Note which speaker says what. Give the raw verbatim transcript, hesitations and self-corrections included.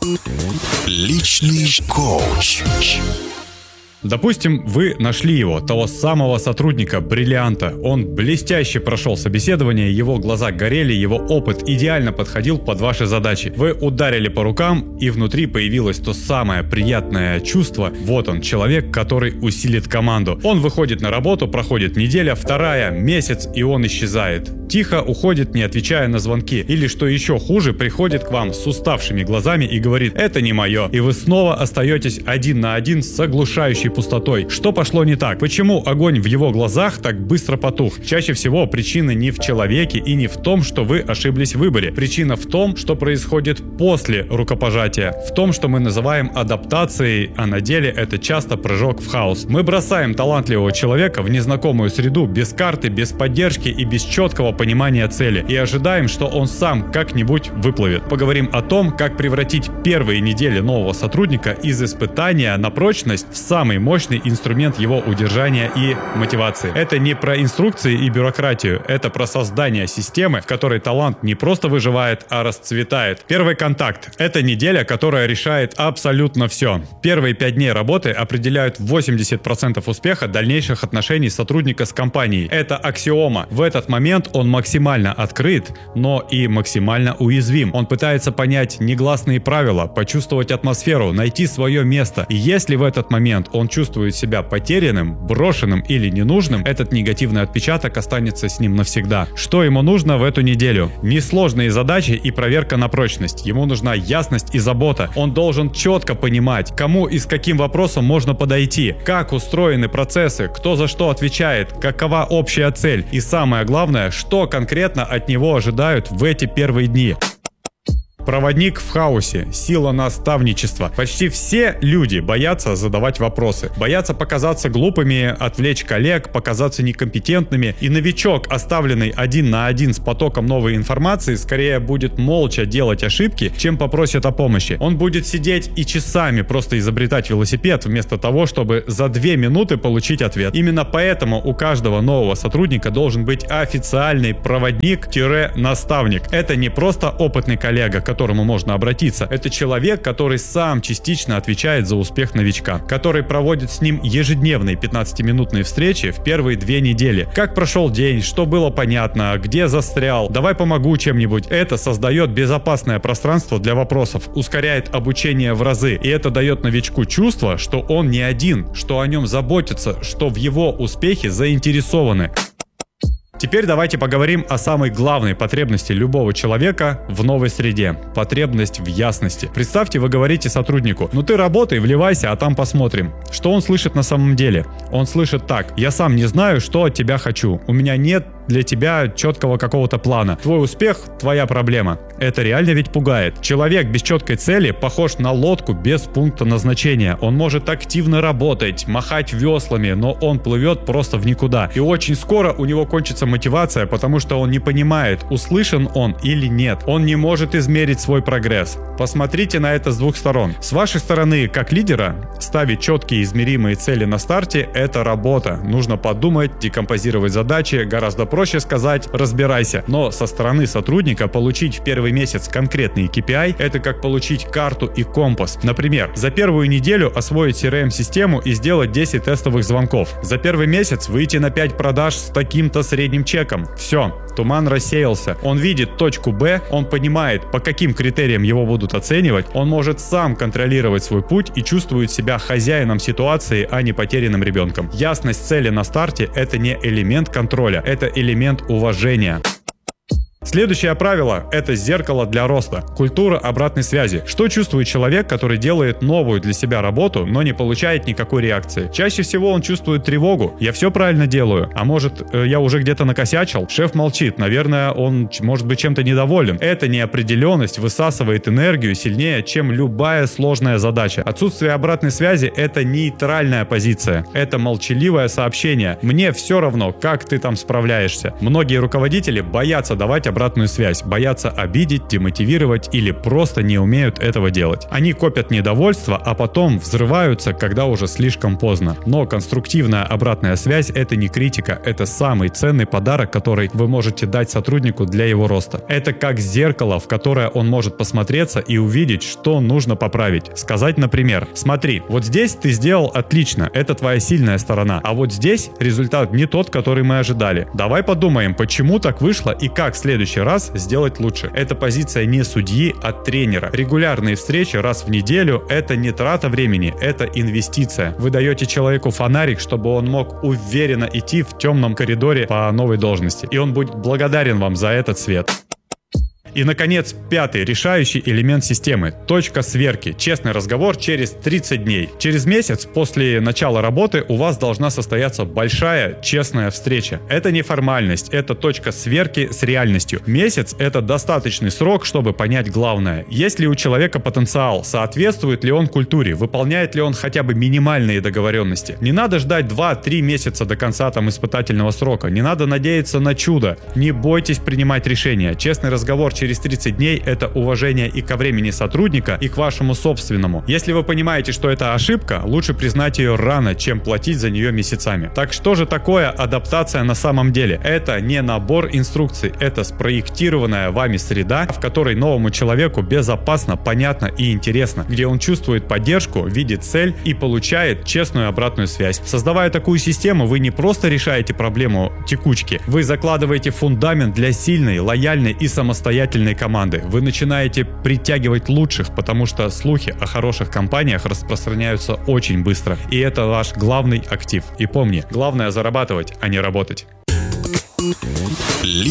Speaker 1: Личный коуч.
Speaker 2: Допустим, вы нашли его, того самого сотрудника, бриллианта. Он блестяще прошел собеседование, его глаза горели, его опыт идеально подходил под ваши задачи. Вы ударили по рукам, и внутри появилось то самое приятное чувство. Вот он, человек, который усилит команду. Он выходит на работу, проходит неделя, вторая, месяц, и он исчезает. Тихо уходит, не отвечая на звонки. Или, что еще хуже, приходит к вам с уставшими глазами и говорит: «Это не мое». И вы снова остаетесь один на один с оглушающей пустотой. Что пошло не так? Почему огонь в его глазах так быстро потух? Чаще всего причина не в человеке и не в том, что вы ошиблись в выборе. Причина в том, что происходит после рукопожатия. В том, что мы называем адаптацией, а на деле это часто прыжок в хаос. Мы бросаем талантливого человека в незнакомую среду без карты, без поддержки и без четкого понимания цели. И ожидаем, что он сам как-нибудь выплывет. Поговорим о том, как превратить первые недели нового сотрудника из испытания на прочность в самый мощный инструмент его удержания и мотивации. Это не про инструкции и бюрократию, это про создание системы, в которой талант не просто выживает, а расцветает. Первый контакт – это неделя, которая решает абсолютно все. Первые пять дней работы определяют восемьдесят процентов успеха дальнейших отношений сотрудника с компанией. Это аксиома. В этот момент он максимально открыт, но и максимально уязвим. Он пытается понять негласные правила, почувствовать атмосферу, найти свое место. И если в этот момент он чувствует себя потерянным, брошенным или ненужным, этот негативный отпечаток останется с ним навсегда. Что ему нужно в эту неделю? Несложные задачи и проверка на прочность. Ему нужна ясность и забота. Он должен четко понимать, кому и с каким вопросом можно подойти, как устроены процессы, кто за что отвечает, какова общая цель и, самое главное, что конкретно от него ожидают в эти первые дни. Проводник в хаосе, сила наставничества. Почти все люди боятся задавать вопросы, боятся показаться глупыми, отвлечь коллег, показаться некомпетентными. И новичок, оставленный один на один с потоком новой информации, скорее будет молча делать ошибки, чем попросит о помощи. Он будет сидеть и часами просто изобретать велосипед, вместо того, чтобы за две минуты получить ответ. Именно поэтому у каждого нового сотрудника должен быть официальный проводник-наставник. Это не просто опытный коллега, который к которому можно обратиться. Это человек, который сам частично отвечает за успех новичка, который проводит с ним ежедневные пятнадцатиминутные встречи в первые две недели. Как прошел день, что было понятно, где застрял, давай помогу чем-нибудь. Это создает безопасное пространство для вопросов, ускоряет обучение в разы, и это дает новичку чувство, что он не один, что о нем заботятся, что в его успехе заинтересованы. Теперь давайте поговорим о самой главной потребности любого человека в новой среде. Потребность в ясности. Представьте, вы говорите сотруднику: ну ты работай, вливайся, а там посмотрим. Что он слышит на самом деле? Он слышит так: я сам не знаю, что от тебя хочу. У меня нет для тебя четкого какого-то плана. Твой успех – твоя проблема. Это реально ведь пугает. Человек без четкой цели похож на лодку без пункта назначения. Он может активно работать, махать веслами, но он плывет просто в никуда. И очень скоро у него кончится мотивация, потому что он не понимает, услышан он или нет. Он не может измерить свой прогресс. Посмотрите на это с двух сторон. С вашей стороны, как лидера, ставить четкие измеримые цели на старте – это работа. Нужно подумать, декомпозировать задачи, гораздо проще сказать «разбирайся». Но со стороны сотрудника получить в первый месяц конкретный кей пи ай – это как получить карту и компас. Например, за первую неделю освоить си ар эм-систему и сделать десять тестовых звонков. За первый месяц выйти на пять продаж с таким-то средним чеком. Все. Туман рассеялся. Он видит точку Б, он понимает, по каким критериям его будут оценивать, он может сам контролировать свой путь и чувствует себя хозяином ситуации, а не потерянным ребенком. Ясность цели на старте – это не элемент контроля, это элемент уважения. Следующее правило – это зеркало для роста. Культура обратной связи. Что чувствует человек, который делает новую для себя работу, но не получает никакой реакции? Чаще всего он чувствует тревогу. Я все правильно делаю. А может, я уже где-то накосячил? Шеф молчит. Наверное, он может быть чем-то недоволен. Эта неопределенность высасывает энергию сильнее, чем любая сложная задача. Отсутствие обратной связи – это нейтральная позиция. Это молчаливое сообщение. Мне все равно, как ты там справляешься. Многие руководители боятся давать обратную обратную связь, боятся обидеть, демотивировать или просто не умеют этого делать. Они копят недовольство, а потом взрываются, когда уже слишком поздно. Но конструктивная обратная связь — это не критика, это самый ценный подарок, который вы можете дать сотруднику для его роста. Это как зеркало, в которое он может посмотреться и увидеть, что нужно поправить. Сказать, например: смотри, вот здесь ты сделал отлично, это твоя сильная сторона, а вот здесь результат не тот, который мы ожидали. Давай подумаем, почему так вышло и как в следующий раз сделать лучше. Это позиция не судьи, а тренера. Регулярные встречи раз в неделю — это не трата времени, это инвестиция. Вы даете человеку фонарик, чтобы он мог уверенно идти в темном коридоре по новой должности, и он будет благодарен вам за этот свет. И, наконец, пятый решающий элемент системы – точка сверки. Честный разговор через тридцать дней. Через месяц после начала работы у вас должна состояться большая, честная встреча. Это не формальность, это точка сверки с реальностью. Месяц – это достаточный срок, чтобы понять главное. Есть ли у человека потенциал, соответствует ли он культуре, выполняет ли он хотя бы минимальные договоренности. Не надо ждать два-три месяца до конца там испытательного срока. Не надо надеяться на чудо. Не бойтесь принимать решения. Честный разговор через Через тридцать дней – это уважение и ко времени сотрудника, и к вашему собственному. Если вы понимаете, что это ошибка, лучше признать ее рано, чем платить за нее месяцами. Так что же такое адаптация на самом деле? Это не набор инструкций, это спроектированная вами среда, в которой новому человеку безопасно, понятно и интересно, где он чувствует поддержку, видит цель и получает честную обратную связь. Создавая такую систему, вы не просто решаете проблему текучки, вы закладываете фундамент для сильной, лояльной и самостоятельной команды. Вы начинаете притягивать лучших, потому что слухи о хороших компаниях распространяются очень быстро. И это ваш главный актив. И помни, главное зарабатывать, а не работать.